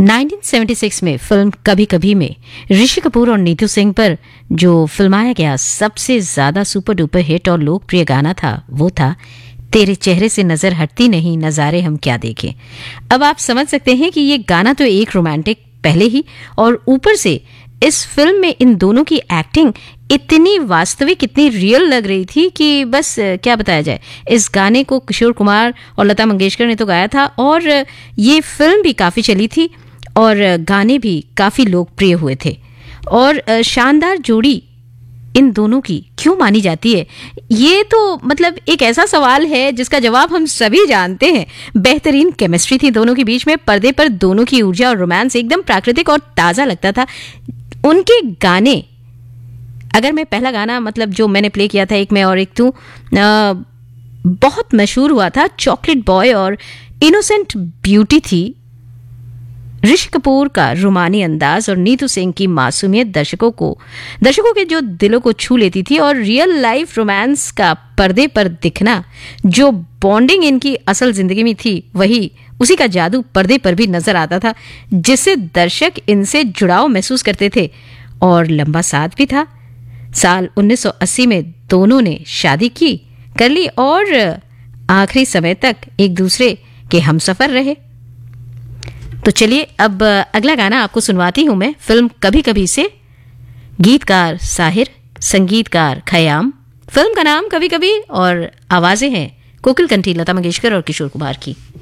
1976 में फिल्म कभी कभी में ऋषि कपूर और नीतू सिंह पर जो फिल्माया गया सबसे ज्यादा सुपर डुपर हिट और लोकप्रिय गाना था वो था तेरे चेहरे से नजर हटती नहीं नजारे हम क्या देखें। अब आप समझ सकते हैं कि ये गाना तो एक रोमांटिक पहले ही, और ऊपर से इस फिल्म में इन दोनों की एक्टिंग इतनी वास्तविक, इतनी रियल लग रही थी कि बस क्या बताया जाए। इस गाने को किशोर कुमार और लता मंगेशकर ने तो गाया था और ये फिल्म भी काफी चली थी और गाने भी काफी लोकप्रिय हुए थे। और शानदार जोड़ी इन दोनों की क्यों मानी जाती है, ये तो मतलब एक ऐसा सवाल है जिसका जवाब हम सभी जानते हैं। बेहतरीन केमिस्ट्री थी दोनों के बीच में, पर्दे पर दोनों की ऊर्जा और रोमांस एकदम प्राकृतिक और ताजा लगता था। उनके गाने, अगर मैं पहला गाना मतलब जो मैंने प्ले किया था एक मैं और एक तू, बहुत मशहूर हुआ था, चॉकलेट बॉय और इनोसेंट ब्यूटी थी। ऋषि कपूर का रुमानी अंदाज और नीतू सिंह की मासूमियत दर्शकों के जो दिलों को छू लेती थी, और रियल लाइफ रोमांस का पर्दे पर दिखना, जो बॉन्डिंग इनकी असल जिंदगी में थी उसी का जादू पर्दे पर भी नजर आता था, जिससे दर्शक इनसे जुड़ाव महसूस करते थे। और लंबा साथ भी था। साल 1980 में दोनों ने शादी कर ली और आखिरी समय तक एक दूसरे के हमसफर रहे। तो चलिए अब अगला गाना आपको सुनवाती हूं मैं, फिल्म कभी कभी से। गीतकार साहिर, संगीतकार खयाम, फिल्म का नाम कभी कभी और आवाजें हैं कोकिल कंठी, लता मंगेशकर और किशोर कुमार की।